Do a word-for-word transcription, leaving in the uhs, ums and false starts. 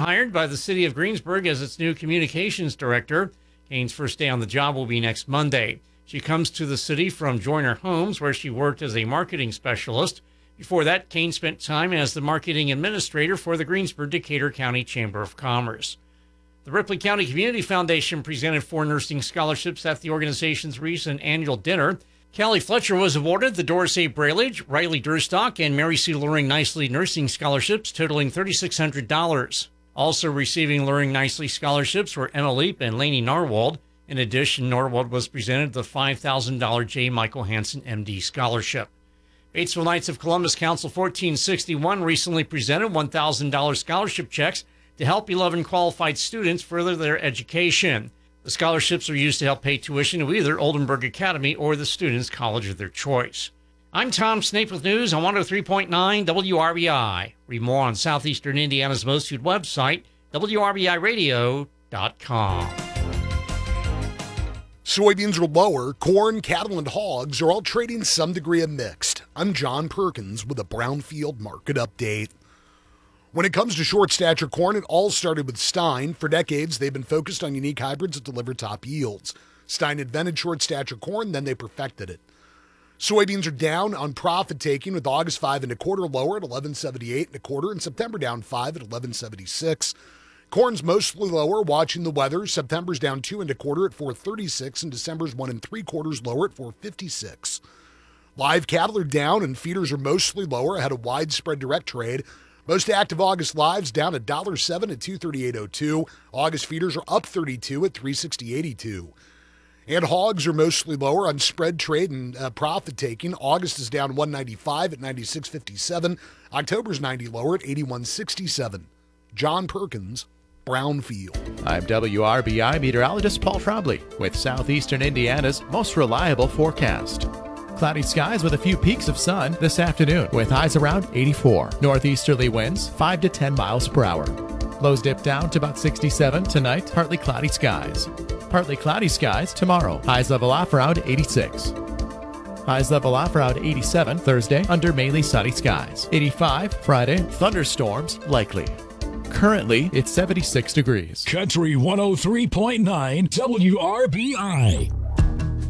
hired by the city of Greensburg as its new communications director. Kane's first day on the job will be next Monday. She comes to the city from Joyner Homes, where she worked as a marketing specialist. Before that, Kane spent time as the marketing administrator for the Greensburg-Decatur County Chamber of Commerce. The Ripley County Community Foundation presented four nursing scholarships at the organization's recent annual dinner. Callie Fletcher was awarded the Doris A. Braillage, Riley Durstock, and Mary C. Luring Nicely nursing scholarships totaling three thousand six hundred dollars. Also receiving Luring Nicely scholarships were Emma Leap and Lainey Narwald. In addition, Norwood was presented the five thousand dollars J. Michael Hansen, M D scholarship. Batesville Knights of Columbus Council fourteen sixty-one recently presented one thousand dollars scholarship checks to help eleven qualified students further their education. The scholarships are used to help pay tuition to either Oldenburg Academy or the student's college of their choice. I'm Tom Snape with news on one oh three point nine W R B I. Read more on Southeastern Indiana's most viewed website, W R B I radio dot com. Soybeans are lower. Corn, cattle, and hogs are all trading some degree of mixed. I'm John Perkins with a Brownfield market update. When it comes to short stature corn, it all started with Stein. For decades, they've been focused on unique hybrids that deliver top yields. Stein invented short stature corn, then they perfected it. Soybeans are down on profit taking, with August five and a quarter lower at eleven seventy-eight and a quarter, and September down five at eleven seventy-six. Corn's mostly lower, watching the weather. September's down two and a quarter at four thirty-six, and December's one and three quarters lower at four fifty-six. Live cattle are down, and feeders are mostly lower ahead of widespread direct trade. Most active August lives down one dollar seven at two thirty-eight oh two. August feeders are up thirty-two at three sixty eighty-two. And hogs are mostly lower on spread trade and uh, profit taking. August is down one ninety-five at ninety-six fifty-seven. October's ninety lower at eighty-one sixty-seven. John Perkins, Brownfield. I'm W R B I meteorologist Paul Trombley with Southeastern Indiana's most reliable forecast. Cloudy skies with a few peaks of sun this afternoon with highs around eighty-four. Northeasterly winds five to ten miles per hour. Lows dip down to about sixty-seven tonight. Partly cloudy skies. Partly cloudy skies tomorrow. Highs level off around eighty-six. Highs level off around eighty-seven Thursday under mainly sunny skies. eighty-five Friday. Thunderstorms likely. Currently, it's seventy-six degrees. Country one oh three point nine W R B I.